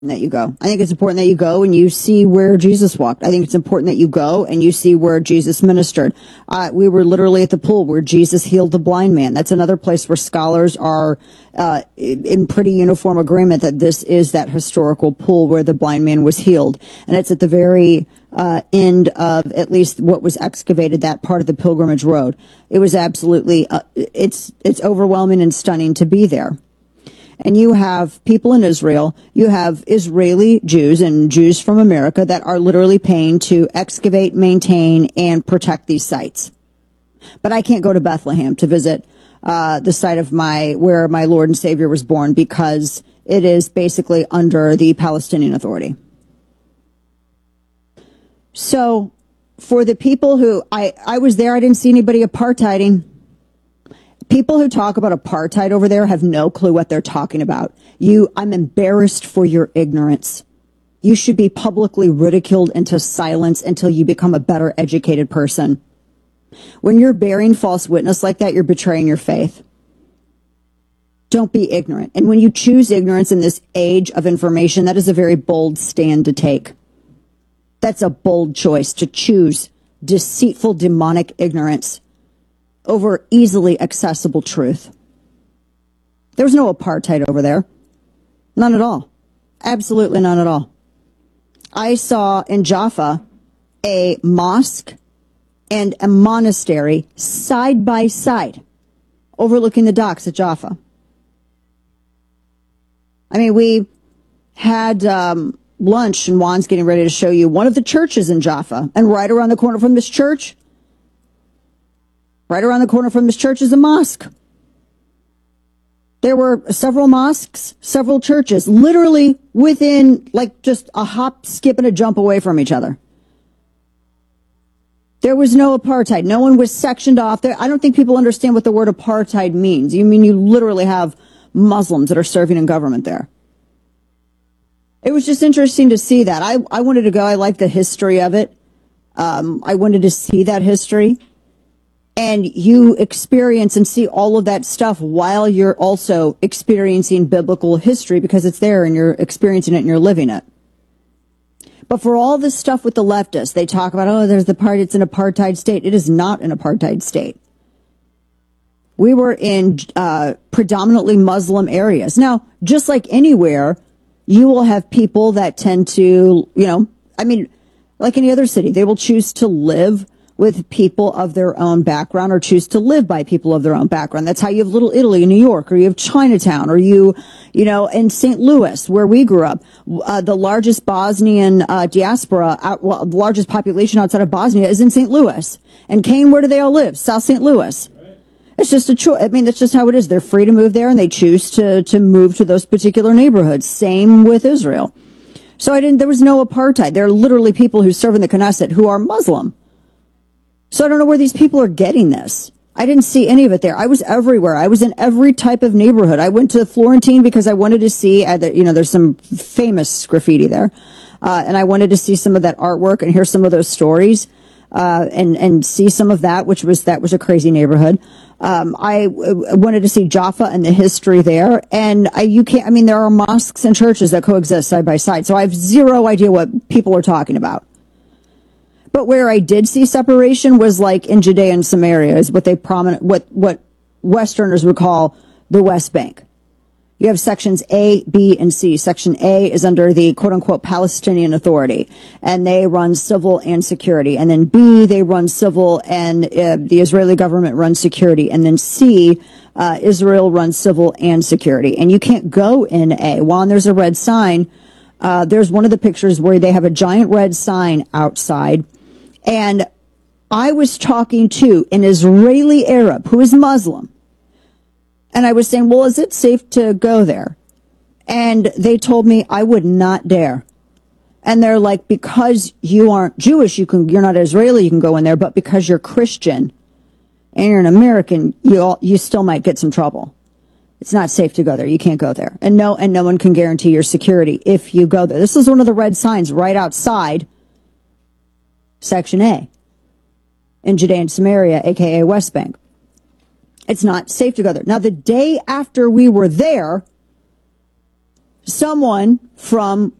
that you go. I think it's important that you go and you see where Jesus walked. I think it's important that you go and you see where Jesus ministered. We were literally at the pool where Jesus healed the blind man. That's another place where scholars are in pretty uniform agreement that this is that historical pool where the blind man was healed. And it's at the very end of at least what was excavated, that part of the pilgrimage road. It was absolutely, it's overwhelming and stunning to be there. And you have people in Israel, you have Israeli Jews and Jews from America that are literally paying to excavate, maintain, and protect these sites. But I can't go to Bethlehem to visit the site of where my Lord and Savior was born because it is basically under the Palestinian Authority. So for the people who, I was there, I didn't see anybody apartheiding. People who talk about apartheid over there have no clue what they're talking about. I'm embarrassed for your ignorance. You should be publicly ridiculed into silence until you become a better educated person. When you're bearing false witness like that, you're betraying your faith. Don't be ignorant. And when you choose ignorance in this age of information, that is a very bold stand to take. That's a bold choice to choose deceitful, demonic ignorance over easily accessible truth. There was no apartheid over there. None at all. Absolutely none at all. I saw in Jaffa a mosque and a monastery side by side overlooking the docks at Jaffa. I mean, we had lunch, and Juan's getting ready to show you one of the churches in Jaffa. And right around the corner from this church, is a mosque. There were several mosques, several churches, literally within like just a hop, skip, and a jump away from each other. There was no apartheid. No one was sectioned off there. I don't think people understand what the word apartheid means. You mean you literally have Muslims that are serving in government there. It was just interesting to see that. I wanted to go. I liked the history of it. I wanted to see that history. And you experience and see all of that stuff while you're also experiencing biblical history because it's there and you're experiencing it and you're living it. But for all this stuff with the leftists, they talk about, it's an apartheid state. It is not an apartheid state. We were in predominantly Muslim areas. Now, just like anywhere, you will have people that tend to, like any other city, they will choose to live with people of their own background or choose to live by people of their own background. That's how you have Little Italy in New York, or you have Chinatown, or in St. Louis, where we grew up, the largest Bosnian diaspora, the largest population outside of Bosnia is in St. Louis. And Kane, where do they all live? South St. Louis. It's just a choice. I mean, that's just how it is. They're free to move there, and they choose to move to those particular neighborhoods. Same with Israel. So there was no apartheid. There are literally people who serve in the Knesset who are Muslim. So I don't know where these people are getting this. I didn't see any of it there. I was everywhere. I was in every type of neighborhood. I went to Florentine because I wanted to see, there's some famous graffiti there. And I wanted to see some of that artwork and hear some of those stories, and see some of that, that was a crazy neighborhood. I wanted to see Jaffa and the history there. And there are mosques and churches that coexist side by side. So I have zero idea what people are talking about. But where I did see separation was like in Judea and Samaria, is what Westerners would call the West Bank. You have sections A, B, and C. Section A is under the quote-unquote Palestinian Authority, and they run civil and security. And then B, they run civil, and the Israeli government runs security. And then C, Israel runs civil and security. And you can't go in A. While there's a red sign, there's one of the pictures where they have a giant red sign outside. And I was talking to an Israeli Arab who is Muslim. And I was saying, well, is it safe to go there? And they told me I would not dare. And they're like, because you aren't Jewish, you're not Israeli, you can go in there. But because you're Christian and you're an American, you still might get some trouble. It's not safe to go there. You can't go there. And no one can guarantee your security if you go there. This is one of the red signs right outside Section A in Judea and Samaria, aka West Bank. It's not safe to go there. Now, the day after we were there, someone from